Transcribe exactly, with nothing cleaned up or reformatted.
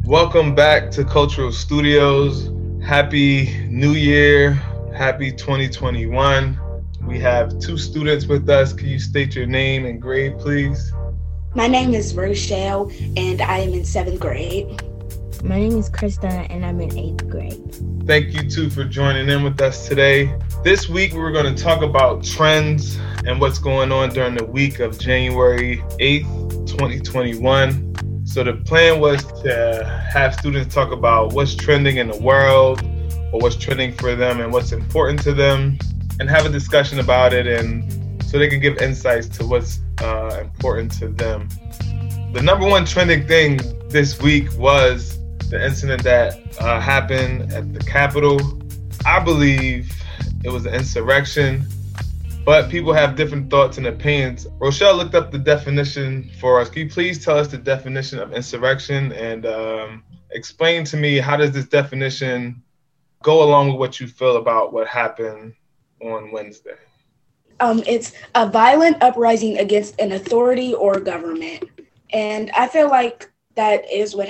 Welcome back to Cultural Studios. Happy New Year. Happy twenty twenty-one. We have two students with us. Can you state your name and grade, please? My name is Rochelle, and I am in seventh grade. My name is Krista, and I'm in eighth grade. Thank you two for joining in with us today. This week, we're going to talk about trends and what's going on during the week of January eighth, twenty twenty-one. So the plan was to have students talk about what's trending in the world or what's trending for them and what's important to them and have a discussion about it, and so they can give insights to what's uh, important to them. The number one trending thing this week was the incident that uh, happened at the Capitol. I believe it was an insurrection, but people have different thoughts and opinions. Rochelle looked up the definition for us. Can you please tell us the definition of insurrection and um, explain to me how does this definition go along with what you feel about what happened on Wednesday? Um, it's a violent uprising against an authority or government. And I feel like that is what